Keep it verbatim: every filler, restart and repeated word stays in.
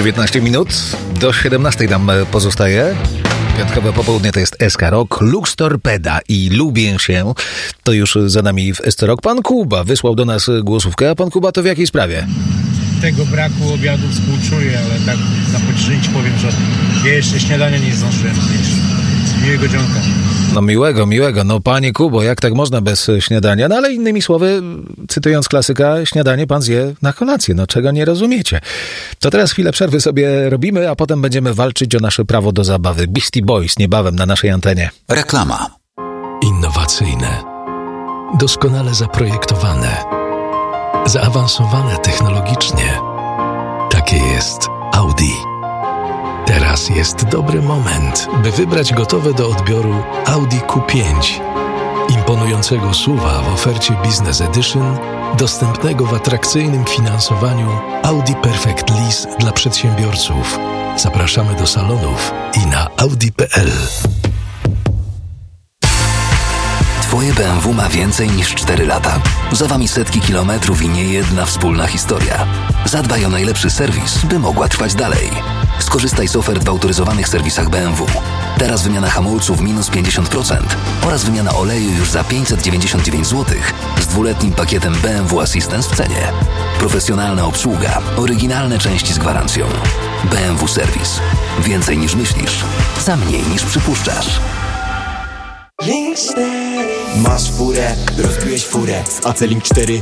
dziewiętnaście minut do siedemnastej nam pozostaje. Piątkowe popołudnie to jest S K Rock, Lux Torpeda i Lubię się. To już za nami w S C Rock. Pan Kuba wysłał do nas głosówkę, a pan Kuba to w jakiej sprawie? Tego braku obiadu współczuję, ale tak na pocieszenie ci powiem, że ja jeszcze śniadania nie zdążyłem zjeść. Miłego dzionka. No miłego, miłego. No panie Kubo, jak tak można bez śniadania? No ale innymi słowy, cytując klasyka, śniadanie pan zje na kolację. No czego nie rozumiecie? To teraz chwilę przerwy sobie robimy, a potem będziemy walczyć o nasze prawo do zabawy. Beastie Boys niebawem na naszej antenie. Reklama. Innowacyjne, doskonale zaprojektowane, zaawansowane technologicznie. Takie jest Audi. Teraz jest dobry moment, by wybrać gotowe do odbioru Audi Q pięć. Imponującego S U V-a w ofercie Business Edition, dostępnego w atrakcyjnym finansowaniu Audi Perfect Lease dla przedsiębiorców. Zapraszamy do salonów i na audi kropka p l. Twoje B M W ma więcej niż cztery lata. Za wami setki kilometrów i nie jedna wspólna historia. Zadbaj o najlepszy serwis, by mogła trwać dalej. Skorzystaj z ofert w autoryzowanych serwisach B M W. Teraz wymiana hamulców minus pięćdziesiąt procent oraz wymiana oleju już za pięćset dziewięćdziesiąt dziewięć złotych z dwuletnim pakietem B M W Assistance w cenie. Profesjonalna obsługa, oryginalne części z gwarancją. B M W Serwis. Więcej niż myślisz, za mniej niż przypuszczasz. Masz furę, rozbiłeś furę z A C Link cztery